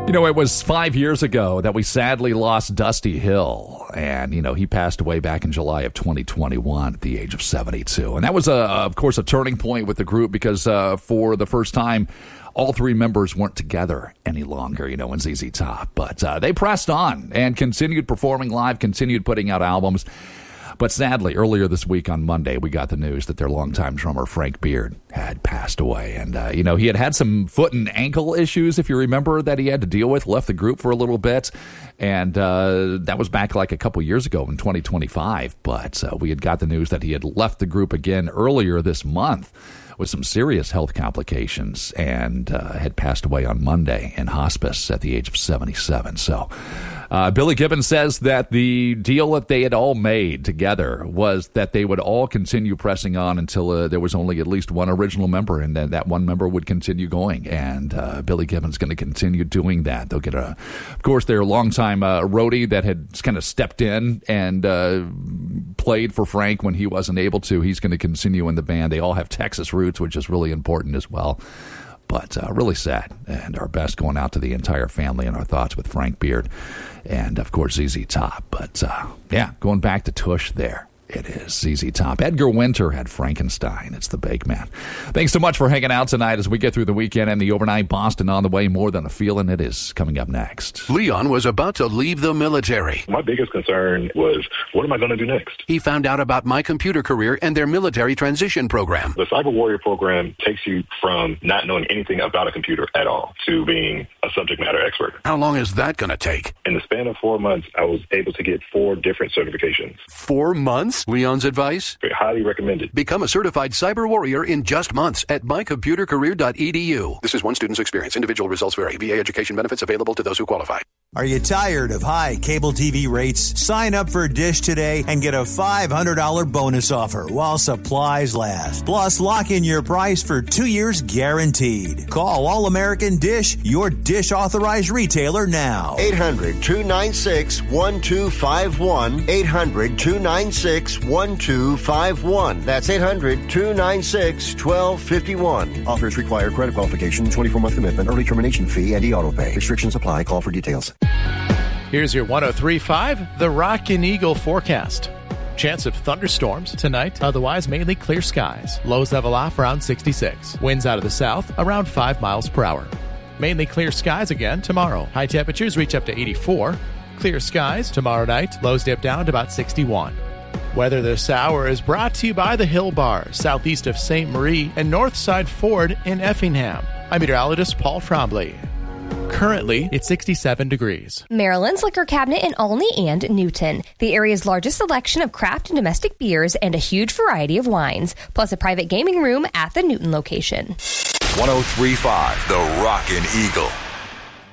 You know, it was 5 years ago that we sadly lost Dusty Hill. And, you know, he passed away back in July of 2021 at the age of 72. And that was, of course, a turning point with the group because for the first time, all three members weren't together any longer, you know, in ZZ Top. But they pressed on and continued performing live, continued putting out albums. But sadly, earlier this week on Monday, we got the news that their longtime drummer, Frank Beard, had passed away. And, you know, he had some foot and ankle issues, if you remember, that he had to deal with, left the group for a little bit. And that was back like a couple years ago in 2025. But we had got the news that he had left the group again earlier this month with some serious health complications and had passed away on Monday in hospice at the age of 77. So Billy Gibbons says that the deal that they had all made together was that they would all continue pressing on until there was only at least one original member, and then that one member would continue going. And Billy Gibbons is going to continue doing that. They'll get of course, their longtime roadie that had kind of stepped in and played for Frank when he wasn't able to. He's going to continue in the band. They all have Texas roots, which is really important as well. But really sad, and our best going out to the entire family and our thoughts with Frank Beard and, of course, ZZ Top. But, yeah, going back to Tush there. It is ZZ Top. Edgar Winter had Frankenstein. It's the Bake Man. Thanks so much for hanging out tonight as we get through the weekend and the overnight. Boston on the way. More Than a Feeling. It is coming up next. Leon was about to leave the military. My biggest concern was, what am I going to do next? He found out about My Computer Career and their military transition program. The Cyber Warrior program takes you from not knowing anything about a computer at all to being a subject matter expert. How long is that going to take? In the span of 4 months, I was able to get 4 different certifications. 4 months? Leon's advice? Highly recommended. Become a certified cyber warrior in just months at mycomputercareer.edu. This is one student's experience. Individual results vary. VA education benefits available to those who qualify. Are you tired of high cable TV rates? Sign up for Dish today and get a $500 bonus offer while supplies last. Plus, lock in your price for 2 years guaranteed. Call All American Dish, your Dish authorized retailer now. 800-296-1251. 800-296-1251. That's 800-296-1251. Offers require credit qualification, 24-month commitment, early termination fee, and e-auto pay. Restrictions apply. Call for details. Here's your 103.5, the Rockin' Eagle forecast. Chance of thunderstorms tonight, otherwise mainly clear skies. Lows level off around 66. Winds out of the south around 5 miles per hour. Mainly clear skies again tomorrow. High temperatures reach up to 84. Clear skies tomorrow night. Lows dip down to about 61. Weather this hour is brought to you by the Hill Bar, southeast of St. Marie and Northside Ford in Effingham. I'm meteorologist Paul Trombley. Currently, it's 67 degrees. Maryland's Liquor Cabinet in Olney and Newton. The area's largest selection of craft and domestic beers and a huge variety of wines, plus a private gaming room at the Newton location. 103.5, the Rockin' Eagle.